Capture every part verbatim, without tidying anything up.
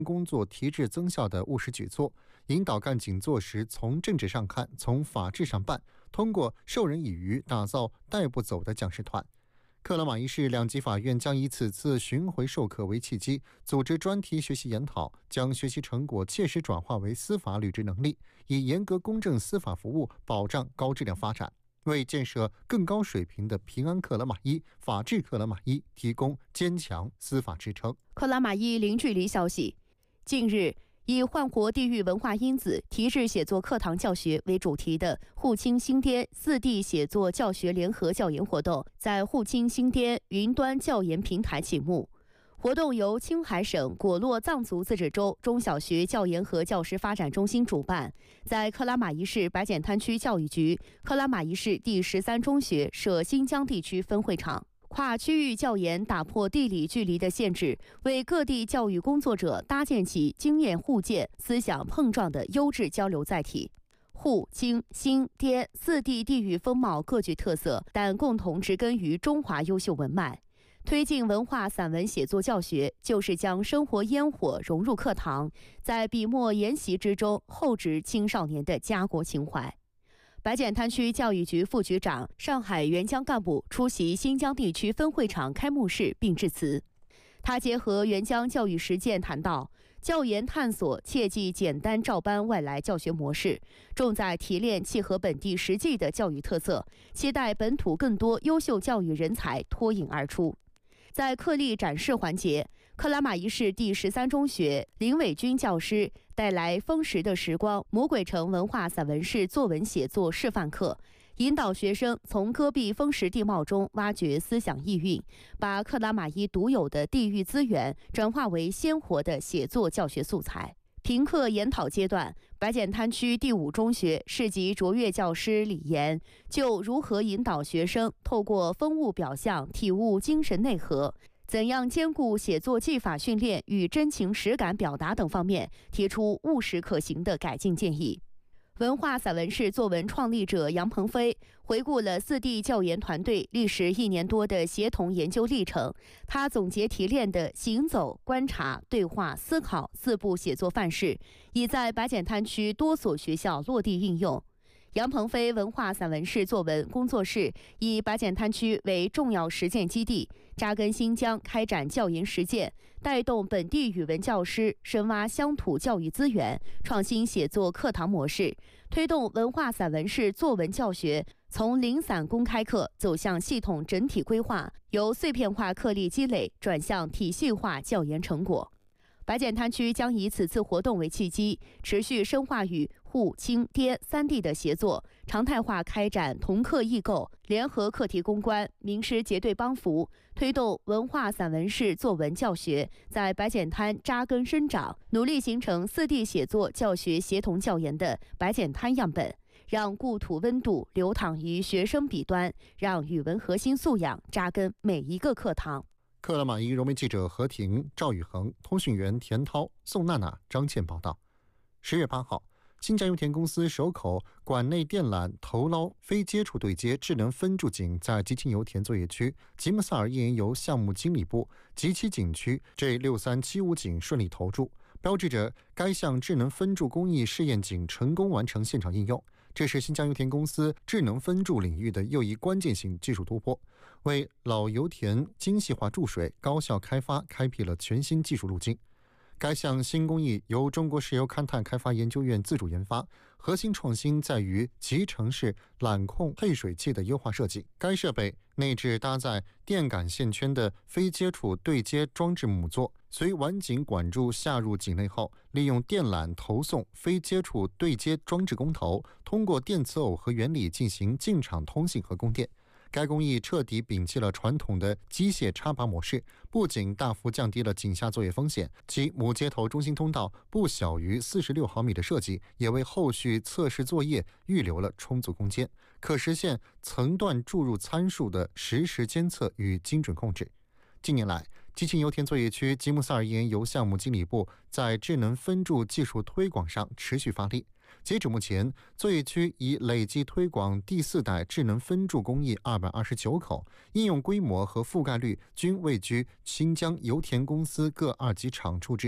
工作提质增效的务实举措，引导干警做实从政治上看，从法治上办，通过授人以渔，打造带不走的讲师团。克拉玛依市两级法院将以此次巡回授课为契机，组织专题学习研讨，将学习成果切实转化为司法履职能力，以严格公正司法服务保障高质量发展，为建设更高水平的平安克拉玛依、法治克拉玛依提供坚强司法支撑。 克拉玛依零距离消息，近日，以焕活地域文化因子、提质写作课堂教学为主题的沪青新滇四地写作教学联合教研活动在沪青新滇云端教研平台启幕。活动由青海省果洛藏族自治州中小学教研和教师发展中心主办，在克拉玛依市白碱滩区教育局克拉玛依市第十三中学设新疆地区分会场。跨区域教研打破地理距离的限制，为各地教育工作者搭建起经验互鉴、思想碰撞的优质交流载体。沪、青、新、滇四地地域风貌各具特色，但共同植根于中华优秀文脉。推进文化散文写作教学，就是将生活烟火融入课堂，在笔墨研习之中厚植青少年的家国情怀。白碱滩区教育局副局长、上海援疆干部出席新疆地区分会场开幕式并致辞。他结合援疆教育实践谈到，教研探索切忌简单照搬外来教学模式，重在提炼契合本地实际的教育特色，期待本土更多优秀教育人才脱颖而出。在课例展示环节，克拉玛依市第十三中学林伟军教师带来《风蚀的时光》魔鬼城文化散文式作文写作示范课，引导学生从戈壁风蚀地貌中挖掘思想意蕴，把克拉玛依独有的地域资源转化为鲜活的写作教学素材。评课研讨阶段，白碱滩区第五中学市级卓越教师李岩就如何引导学生透过风物表象体悟精神内核，怎样兼顾写作技法训练与真情实感表达等方面，提出务实可行的改进建议。文化散文式作文创立者杨鹏飞回顾了四地教研团队历时一年多的协同研究历程，他总结提炼的行走、观察、对话、思考四步写作范式，已在白碱滩区多所学校落地运用。杨鹏飞文化散文式作文工作室以白碱滩区为重要实践基地，扎根新疆开展教研实践，带动本地语文教师深挖乡土教育资源，创新写作课堂模式，推动文化散文式作文教学从零散公开课走向系统整体规划，由碎片化课例积累转向体系化教研成果。白碱滩区将以此次活动为契机，持续深化与沪、青、滇三地的协作，常态化开展同课异构、联合课题攻关、名师结对帮扶，推动文化散文式作文教学在白碱滩扎根生长，努力形成四地写作教学协同教研的白碱滩样本，让故土温度流淌于学生笔端，让语文核心素养扎根每一个课堂。 克拉玛依融媒记者何婷、赵宇恒，通讯员田涛、宋娜娜、张倩报道。十月八号，新疆油田公司首口管内电缆投捞非接触对接智能分驻井在吉庆油田作业区吉木萨尔页岩油项目经理部吉七景区 J 六三七五井顺利投注，标志着该项智能分驻工艺试验井成功完成现场应用。这是新疆油田公司智能分驻领域的又一关键性技术突破，为老油田精细化注水、高效开发开辟了全新技术路径。该项新工艺由中国石油勘探开发研究院自主研发，核心创新在于集成式缆控配水器的优化设计。该设备内置搭载电感线圈的非接触对接装置母座，随完井管柱下入井内后，利用电缆投送非接触对接装置供头，通过电磁耦合原理进行进场通信和供电。该工艺彻底摒弃了传统的机械插拔模式，不仅大幅降低了井下作业风险，其母接头中心通道不小于四十六毫米的设计，也为后续测试作业预留了充足空间，可实现层段注入参数的实时监测与精准控制。近年来，吉庆油田作业区吉木萨尔页岩油项目经理部在智能分驻技术推广上持续发力。截止目前，作业区已累计推广第四代智能分驻工艺二百二十九口，应用规模和覆盖率均位居新疆油田公司各二级厂处之首。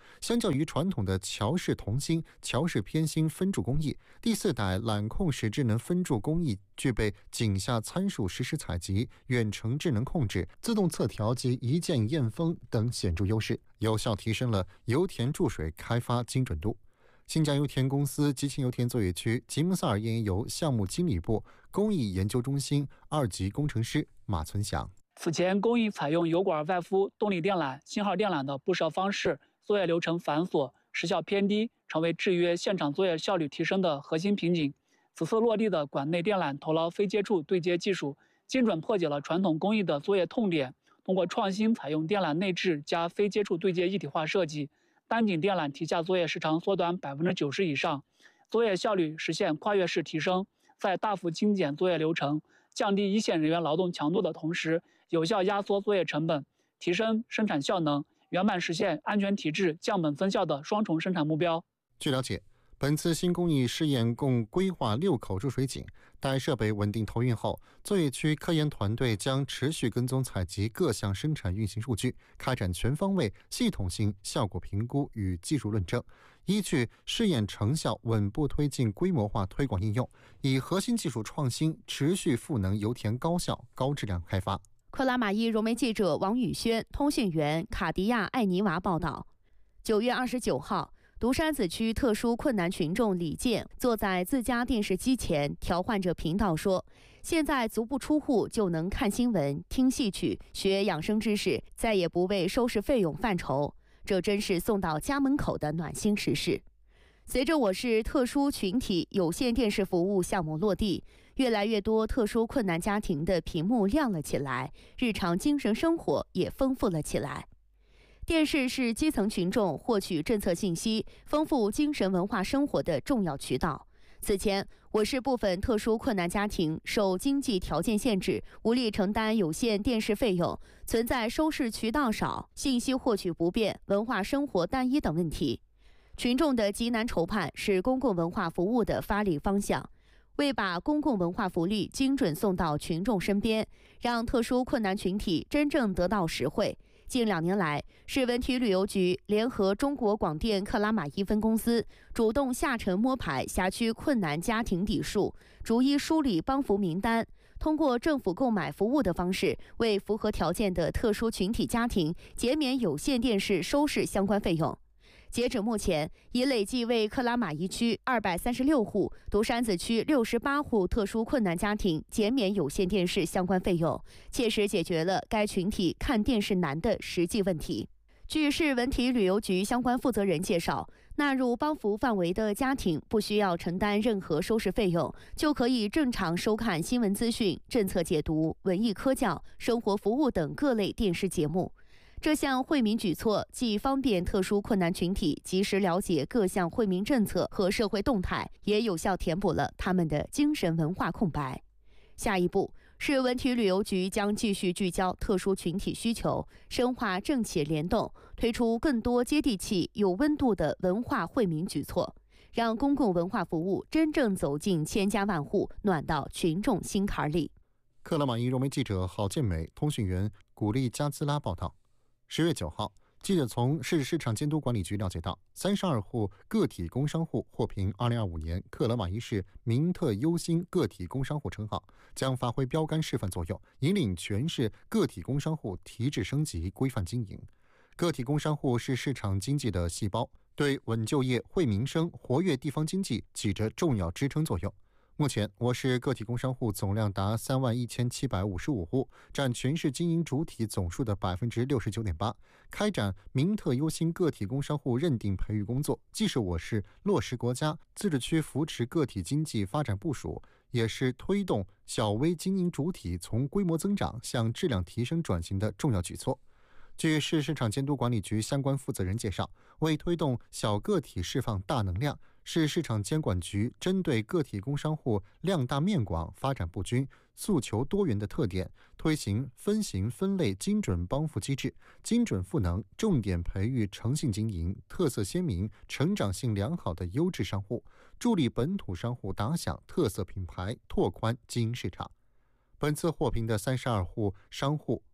相较于传统的桥式同心、桥式偏心分铸工艺，第四代缆控式智能分铸工艺具备井下参数实时采集、远程智能控制、自动测调及一键验封等显著优势，有效提升了油田注水开发精准度。新疆油田公司吉庆油田作业区吉木萨尔页岩油项目经理部工艺研究中心二级工程师马存祥。 此前，工艺采用油管外敷动力电缆、信号电缆的布设方式，作业流程繁琐，时效偏低，成为制约现场作业效率提升的核心瓶颈。此次落地的管内电缆头捞非接触对接技术，精准破解了传统工艺的作业痛点。通过创新采用电缆内置加非接触对接一体化设计，单井电缆提下作业时长缩短百分之九十以上，作业效率实现跨越式提升。在大幅精简作业流程、降低一线人员劳动强度的同时，有效压缩作业成本，提升生产效能，圆满实现安全提质、降本增效的双重生产目标。 据了解，本次新工艺试验共规划六口注水井，待设备稳定投运后，作业区科研团队将持续跟踪采集各项生产运行数据，开展全方位、系统性效果评估与技术论证，依据试验成效稳步推进规模化推广应用，以核心技术创新持续赋能油田高效、高质量开发。 克拉玛依融媒记者王宇轩、通讯员卡迪亚·艾尼娃报道。九月二十九号，独山子区特殊困难群众李健坐在自家电视机前，调换着频道说：“现在足不出户就能看新闻、听戏曲、学养生知识，再也不为收视费用犯愁。这真是送到家门口的暖心实事。”随着我市特殊群体有线电视服务项目落地，越来越多特殊困难家庭的屏幕亮了起来，日常精神生活也丰富了起来。电视是基层群众获取政策信息、丰富精神文化生活的重要渠道。此前，我市部分特殊困难家庭受经济条件限制，无力承担有线电视费用，存在收视渠道少、信息获取不便、文化生活单一等问题。群众的急难筹盼是公共文化服务的发力方向。为把公共文化福利精准送到群众身边，让特殊困难群体真正得到实惠，近两年来，市文体旅游局联合中国广电克拉玛依分公司，主动下沉摸排辖区困难家庭底数，逐一梳理帮扶名单，通过政府购买服务的方式，为符合条件的特殊群体家庭减免有线电视收视相关费用。截止目前，已累计为克拉玛依区二百三十六户、独山子区六十八户特殊困难家庭减免有线电视相关费用，切实解决了该群体看电视难的实际问题。据市文体旅游局相关负责人介绍，纳入帮扶范围的家庭不需要承担任何收视费用，就可以正常收看新闻资讯、政策解读、文艺科教、生活服务等各类电视节目。这项惠民举措既方便特殊困难群体及时了解各项惠民政策和社会动态，也有效填补了他们的精神文化空白。下一步，市文体旅游局将继续聚焦特殊群体需求，深化政企联动，推出更多接地气、有温度的文化惠民举措，让公共文化服务真正走进千家万户，暖到群众心坎里。 克拉玛依融媒记者郝建美、通讯员古力加兹拉报道。十月九号，记者从市市场监督管理局了解到，三十二户个体工商户获评二零二五年克拉玛依市明特优新个体工商户称号，将发挥标杆示范作用，引领全市个体工商户提质升级、规范经营。个体工商户是市场经济的细胞，对稳就业、惠民生、活跃地方经济起着重要支撑作用。目前，我市个体工商户总量达三万一千七百五十五户，占全市经营主体总数的百分之六十九点八。开展明特优新个体工商户认定培育工作，既是我市落实国家自治区扶持个体经济发展部署，也是推动小微经营主体从规模增长向质量提升转型的重要举措。据市市场监督管理局相关负责人介绍，为推动小个体释放大能量，市市场监管局针对个体工商户量大面广、发展不均、诉求多元的特点，推行分型分类精准帮扶机制，精准赋能，重点培育诚信经营、特色鲜明、成长性良好的优质商户，助力本土商户打响特色品牌，拓宽经营市场。本次获评的三十二户商户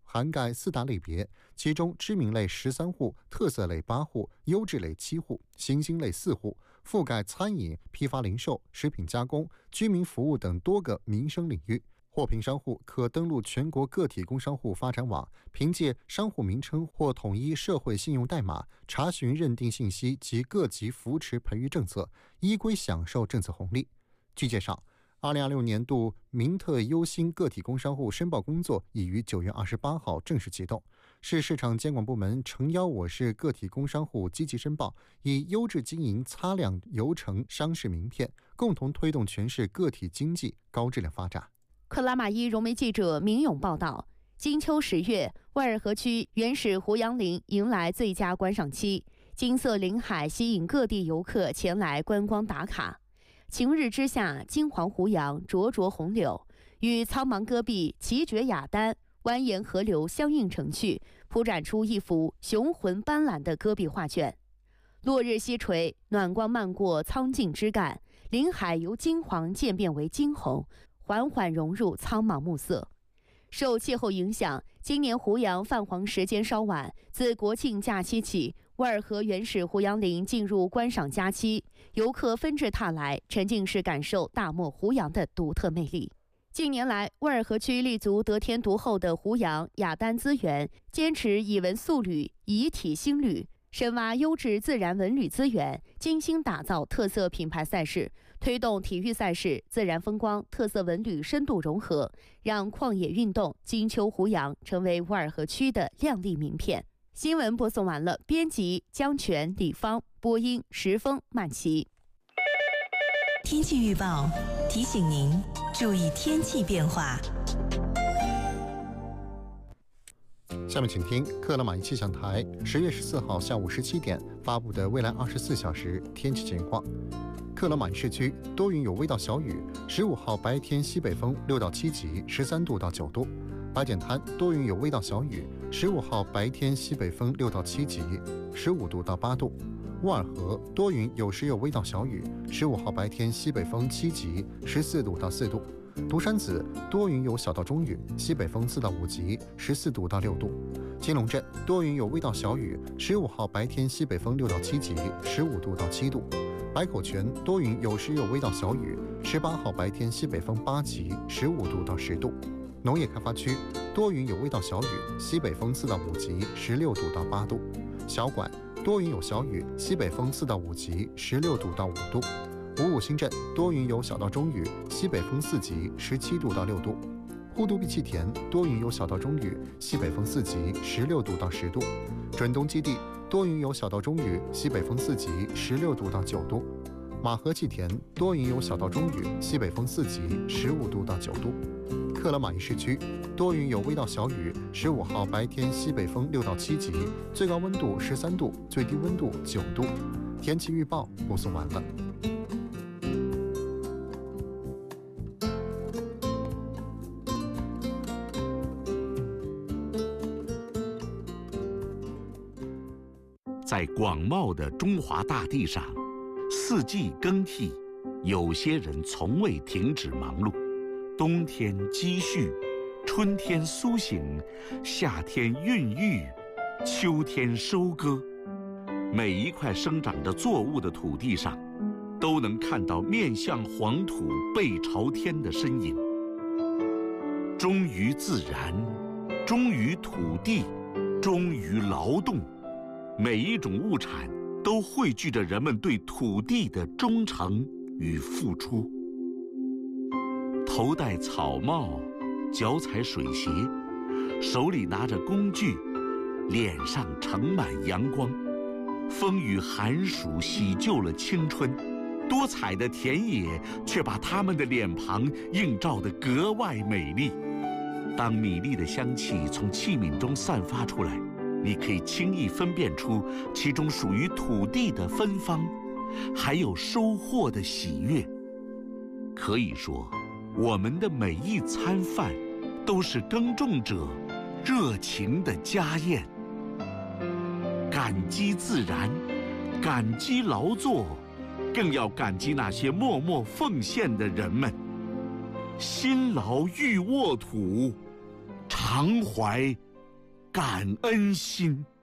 涵盖四大类别，其中知名类十三户，特色类八户，优质类七户，新兴类四户，覆盖餐饮、批发零售、食品加工、居民服务等多个民生领域。获评商户可登录全国个体工商户发展网，凭借商户名称或统一社会信用代码查询认定信息及各级扶持培育政策，依规享受政策红利。据介绍，二零二六年度民特优新个体工商户申报工作已于九月二十八号正式启动。市市场监管部门诚邀我市个体工商户积极申报，以优质经营擦亮油城商市名片，共同推动全市个体经济高质量发展。 克拉玛依融媒记者明勇报道，金秋十月，万尔河区原始胡杨林迎来最佳观赏期，金色林海吸引各地游客前来观光打卡。晴日之下，金黄胡杨灼灼红柳，与苍茫戈壁、奇绝雅丹、蜿蜒河流相映成趣，铺展出一幅雄浑斑斓的戈壁画卷。落日西垂，暖光漫过苍劲枝干，林海由金黄渐变为金红，缓缓融入苍茫暮色。受气候影响，今年胡杨泛黄时间稍晚，自国庆假期起，万尔河原始胡杨林进入观赏佳期，游客纷至沓来，沉浸式感受大漠胡杨的独特魅力。近年来，万尔河区立足得天独厚的胡杨、雅丹资源，坚持以文塑旅、以体兴旅，深挖优质自然文旅资源，精心打造特色品牌赛事，推动体育赛事、自然风光、特色文旅深度融合，让旷野运动、金秋胡杨成为万尔河区的亮丽名片。新闻播送完了，编辑江泉、李芳，播音石峰、曼琪。 天气预报提醒您注意天气变化。 下面请听克拉玛依气象台十月十四号下午十七点发布的未来二十四小时天气情况。克拉玛依市区多云有微到小雨，十五号白天西北风六到七级，十三度到九度。白点滩多云有微到小雨，十五号白天西北风六到七级，十五度到八度。沃尔河多云有时有微到小雨，十五号白天西北风七级，十四度到四度。独山子多云有小到中雨，西北风四到五级，十四度到六度。金龙镇多云有微到小雨，十五号白天西北风六到七级，十五度到七度。白口泉多云有时有微到小雨，十八号白天西北风八级，十五度到十度。农业开发区多云有微到小雨，西北风四到五级，十六度到八度。小管多云有小雨，西北风四到五级，十六度到五度。五五新镇多云有小到中雨，西北风四级，十七度到六度。呼都碧气田多云有小到中雨，西北风四级，十六度到十度。准东基地多云有小到中雨，西北风四级，十六度到九度。马河气田多云有小到中雨，西北风四级，十五度到九度。克拉玛依市区多云有微到小雨，十五号白天西北风六到七级，最高温度十三度，最低温度九度。天气预报播送完了。 在广袤的中华大地上，四季更替，有些人从未停止忙碌。冬天积蓄，春天苏醒，夏天孕育，秋天收割。每一块生长着作物的土地上，都能看到面向黄土背朝天的身影。忠于自然，忠于土地，忠于劳动。每一种物产都汇聚着人们对土地的忠诚与付出。头戴草帽，脚踩水鞋，手里拿着工具，脸上盛满阳光。风雨寒暑洗旧了青春，多彩的田野却把他们的脸庞映照得格外美丽。当米粒的香气从器皿中散发出来，你可以轻易分辨出其中属于土地的芬芳，还有收获的喜悦。可以说，我们的每一餐饭都是耕种者热情的家宴。感激自然，感激劳作，更要感激那些默默奉献的人们。辛劳育沃土，常怀感恩心。